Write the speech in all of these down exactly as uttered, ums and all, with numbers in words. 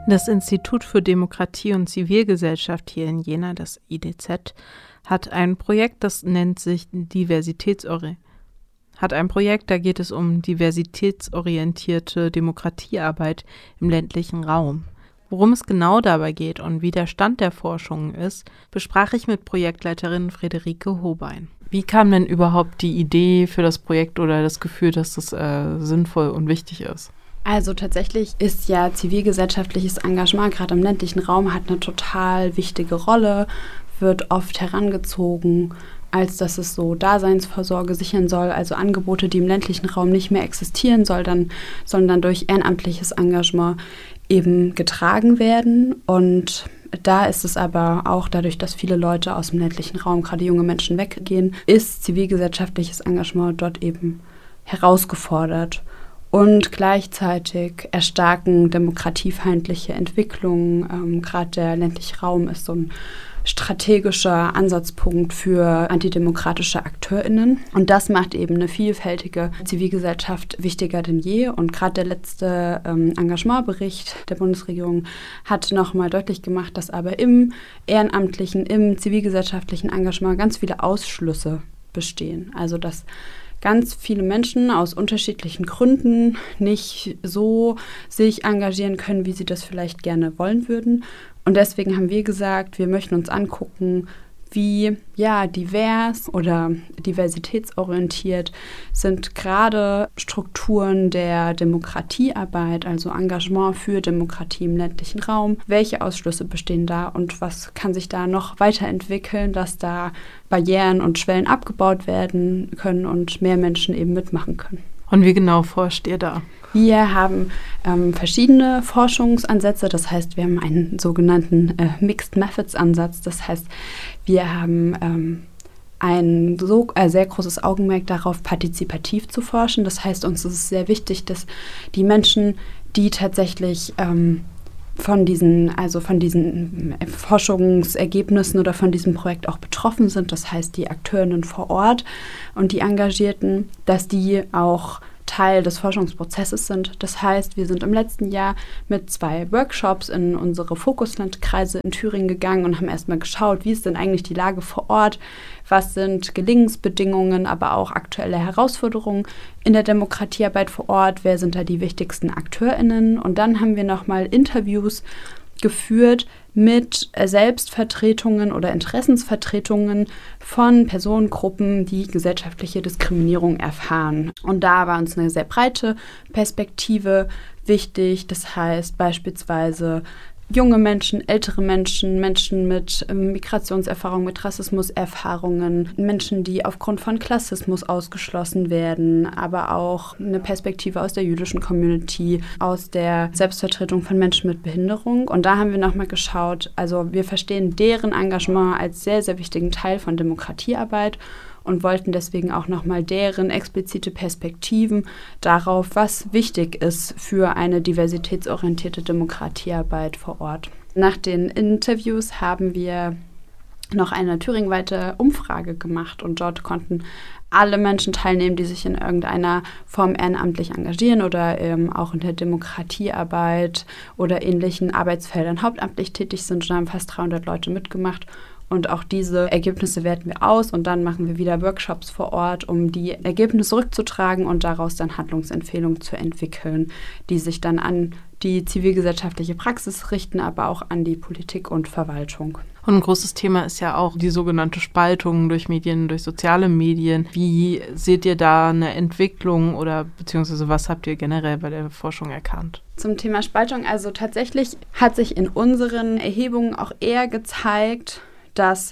Das Institut für Demokratie und Zivilgesellschaft hier in Jena, das I D Z, hat ein Projekt, das nennt sich Diversitätsori- hat ein Projekt, da geht es um diversitätsorientierte Demokratiearbeit im ländlichen Raum. Worum es genau dabei geht und wie der Stand der Forschung ist, besprach ich mit Projektleiterin Friederike Hobein. Wie kam denn überhaupt die Idee für das Projekt oder das Gefühl, dass das äh, sinnvoll und wichtig ist? Also tatsächlich ist ja zivilgesellschaftliches Engagement, gerade im ländlichen Raum, hat eine total wichtige Rolle, wird oft herangezogen, als dass es so Daseinsvorsorge sichern soll, also Angebote, die im ländlichen Raum nicht mehr existieren soll, dann, sondern durch ehrenamtliches Engagement eben getragen werden. Und da ist es aber auch dadurch, dass viele Leute aus dem ländlichen Raum, gerade junge Menschen, weggehen, ist zivilgesellschaftliches Engagement dort eben herausgefordert. Und gleichzeitig erstarken demokratiefeindliche Entwicklungen. Ähm, Gerade der ländliche Raum ist so ein strategischer Ansatzpunkt für antidemokratische AkteurInnen. Und das macht eben eine vielfältige Zivilgesellschaft wichtiger denn je. Und gerade der letzte ähm, Engagementbericht der Bundesregierung hat nochmal deutlich gemacht, dass aber im ehrenamtlichen, im zivilgesellschaftlichen Engagement ganz viele Ausschlüsse bestehen. Also dass ganz viele Menschen aus unterschiedlichen Gründen nicht so sich engagieren können, wie sie das vielleicht gerne wollen würden. Und deswegen haben wir gesagt, wir möchten uns angucken, wie ja, divers oder diversitätsorientiert sind gerade Strukturen der Demokratiearbeit, also Engagement für Demokratie im ländlichen Raum. Welche Ausschlüsse bestehen da und was kann sich da noch weiterentwickeln, dass da Barrieren und Schwellen abgebaut werden können und mehr Menschen eben mitmachen können. Und wie genau forscht ihr da? Wir haben ähm, verschiedene Forschungsansätze, das heißt, wir haben einen sogenannten äh, Mixed Methods Ansatz, das heißt, wir haben ähm, ein so äh, sehr großes Augenmerk darauf, partizipativ zu forschen. Das heißt, uns ist es sehr wichtig, dass die Menschen, die tatsächlich ähm, von diesen, also von diesen Forschungsergebnissen oder von diesem Projekt auch betroffen sind, das heißt die Akteurinnen vor Ort und die Engagierten, dass die auch Teil des Forschungsprozesses sind. Das heißt, wir sind im letzten Jahr mit zwei Workshops in unsere Fokuslandkreise in Thüringen gegangen und haben erstmal geschaut, wie ist denn eigentlich die Lage vor Ort, was sind Gelingensbedingungen, aber auch aktuelle Herausforderungen in der Demokratiearbeit vor Ort, wer sind da die wichtigsten AkteurInnen. Und dann haben wir nochmal Interviews geführt mit Selbstvertretungen oder Interessensvertretungen von Personengruppen, die gesellschaftliche Diskriminierung erfahren. Und da war uns eine sehr breite Perspektive wichtig. Das heißt beispielsweise junge Menschen, ältere Menschen, Menschen mit ähm, Migrationserfahrung, mit Rassismuserfahrungen, Menschen, die aufgrund von Klassismus ausgeschlossen werden, aber auch eine Perspektive aus der jüdischen Community, aus der Selbstvertretung von Menschen mit Behinderung. Und da haben wir nochmal geschaut, also wir verstehen deren Engagement als sehr, sehr wichtigen Teil von Demokratiearbeit und wollten deswegen auch nochmal deren explizite Perspektiven darauf, was wichtig ist für eine diversitätsorientierte Demokratiearbeit vor Ort. Nach den Interviews haben wir noch eine thüringenweite Umfrage gemacht und dort konnten alle Menschen teilnehmen, die sich in irgendeiner Form ehrenamtlich engagieren oder ähm, auch in der Demokratiearbeit oder ähnlichen Arbeitsfeldern hauptamtlich tätig sind. Und da haben fast dreihundert Leute mitgemacht. Und auch diese Ergebnisse werten wir aus und dann machen wir wieder Workshops vor Ort, um die Ergebnisse zurückzutragen und daraus dann Handlungsempfehlungen zu entwickeln, die sich dann an die zivilgesellschaftliche Praxis richten, aber auch an die Politik und Verwaltung. Und ein großes Thema ist ja auch die sogenannte Spaltung durch Medien, durch soziale Medien. Wie seht ihr da eine Entwicklung oder beziehungsweise was habt ihr generell bei der Forschung erkannt? Zum Thema Spaltung, also tatsächlich hat sich in unseren Erhebungen auch eher gezeigt, dass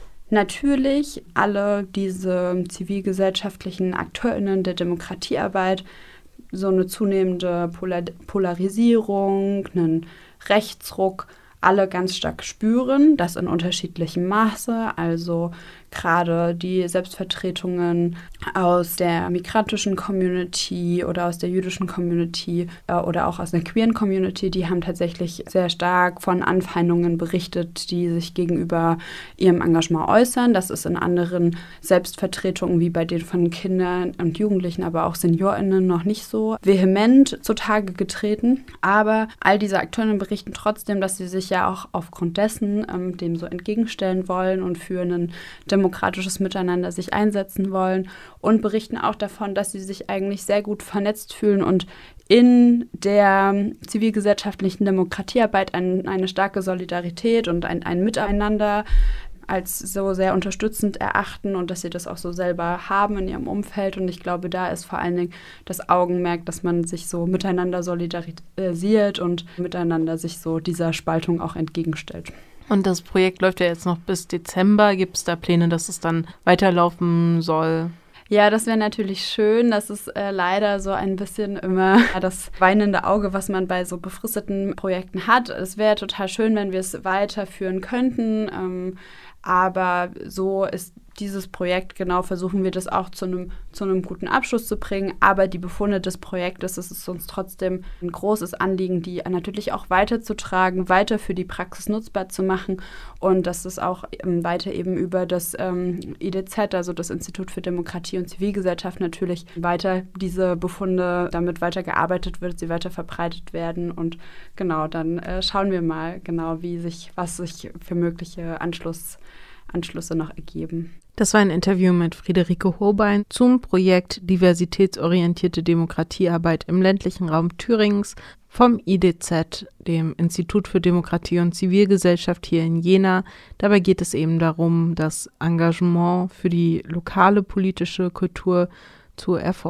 natürlich alle diese zivilgesellschaftlichen AkteurInnen der Demokratiearbeit so eine zunehmende Polar- Polarisierung, einen Rechtsruck alle ganz stark spüren, das in unterschiedlichem Maße. Also gerade die Selbstvertretungen aus der migrantischen Community oder aus der jüdischen Community äh, oder auch aus der queeren Community, die haben tatsächlich sehr stark von Anfeindungen berichtet, die sich gegenüber ihrem Engagement äußern. Das ist in anderen Selbstvertretungen wie bei den von Kindern und Jugendlichen, aber auch SeniorInnen noch nicht so vehement zutage getreten. Aber all diese Akteurinnen berichten trotzdem, dass sie sich ja auch aufgrund dessen ähm, dem so entgegenstellen wollen und für ein demokratisches Miteinander sich einsetzen wollen und berichten auch davon, dass sie sich eigentlich sehr gut vernetzt fühlen und in der zivilgesellschaftlichen Demokratiearbeit ein, eine starke Solidarität und ein, ein Miteinander als so sehr unterstützend erachten und dass sie das auch so selber haben in ihrem Umfeld. Und ich glaube, da ist vor allen Dingen das Augenmerk, dass man sich so miteinander solidarisiert und miteinander sich so dieser Spaltung auch entgegenstellt. Und das Projekt läuft ja jetzt noch bis Dezember. Gibt es da Pläne, dass es dann weiterlaufen soll? Ja, das wäre natürlich schön. Das ist äh, leider so ein bisschen immer das weinende Auge, was man bei so befristeten Projekten hat. Es wäre total schön, wenn wir es weiterführen könnten. Ähm, aber so ist dieses Projekt, genau, versuchen wir das auch zu einem zu einem guten Abschluss zu bringen. Aber die Befunde des Projektes, es ist uns trotzdem ein großes Anliegen, die natürlich auch weiterzutragen, weiter für die Praxis nutzbar zu machen und dass es auch ähm, weiter eben über das ähm, I D Z, also das Institut für Demokratie und Zivilgesellschaft, natürlich weiter diese Befunde, damit weiter gearbeitet wird, sie weiter verbreitet werden. Und genau, dann äh, schauen wir mal genau, wie sich, was sich für mögliche Anschluss Anschlüsse noch ergeben. Das war ein Interview mit Friederike Hobein zum Projekt Diversitätsorientierte Demokratiearbeit im ländlichen Raum Thüringens vom I D Z, dem Institut für Demokratie und Zivilgesellschaft hier in Jena. Dabei geht es eben darum, das Engagement für die lokale politische Kultur zu erforschen.